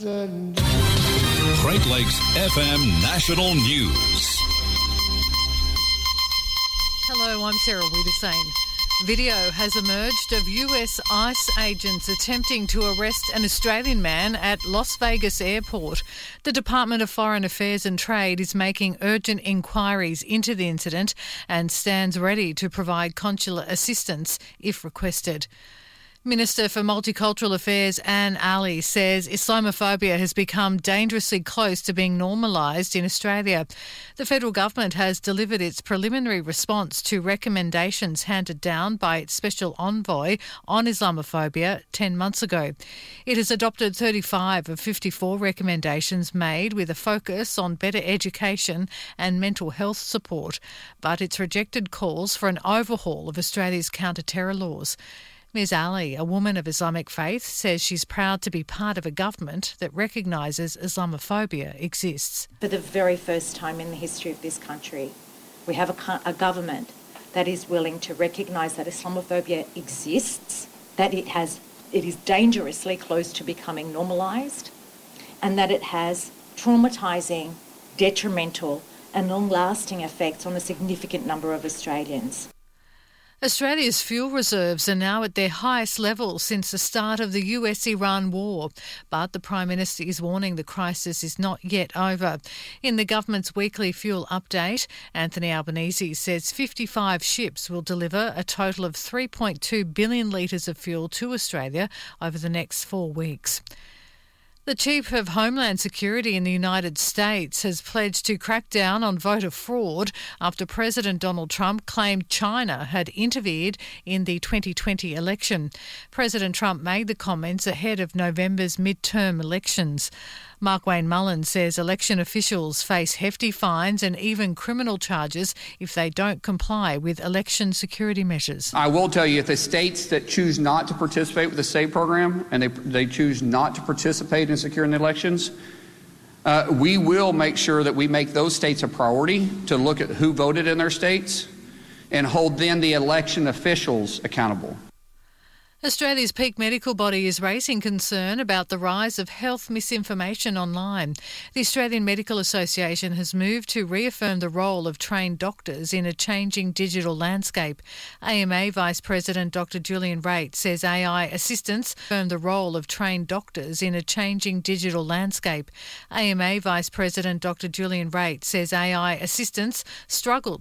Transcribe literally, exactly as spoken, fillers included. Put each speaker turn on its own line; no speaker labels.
Great Lakes F M National News.
Hello, I'm Sarah Wiedersane. Video has emerged of U S ICE agents attempting to arrest an Australian man at Las Vegas Airport. The Department of Foreign Affairs and Trade is making urgent inquiries into the incident and stands ready to provide consular assistance if requested. Minister for Multicultural Affairs Anne Ali says Islamophobia has become dangerously close to being normalised in Australia. The federal government has delivered its preliminary response to recommendations handed down by its special envoy on Islamophobia ten months ago. It has adopted thirty-five of fifty-four recommendations made with a focus on better education and mental health support, but it's rejected calls for an overhaul of Australia's counter-terror laws. Miz Ali, a woman of Islamic faith, says she's proud to be part of a government that recognises Islamophobia exists.
For the very first time in the history of this country, we have a, a government that is willing to recognise that Islamophobia exists, that it has, it is dangerously close to becoming normalised, and that it has traumatising, detrimental and long-lasting effects on a significant number of Australians.
Australia's fuel reserves are now at their highest level since the start of the U S Iran war, but the Prime Minister is warning the crisis is not yet over. In the government's weekly fuel update, Anthony Albanese says fifty-five ships will deliver a total of three point two billion litres of fuel to Australia over the next four weeks. The Chief of Homeland Security in the United States has pledged to crack down on voter fraud after President Donald Trump claimed China had interfered in the twenty twenty election. President Trump made the comments ahead of November's midterm elections. Mark Wayne Mullin says election officials face hefty fines and even criminal charges if they don't comply with election security measures.
I will tell you, if the states that choose not to participate with the SAVE program and they, they choose not to participate in securing the elections, uh, we will make sure that we make those states a priority to look at who voted in their states and hold then the election officials accountable.
Australia's peak medical body is raising concern about the rise of health misinformation online. The Australian Medical Association has moved to reaffirm the role of trained doctors in a changing digital landscape. A M A Vice President Doctor Julian Raitt says A I assistants affirm the role of trained doctors in a changing digital landscape. A M A Vice President Doctor Julian Raitt says A I assistants struggle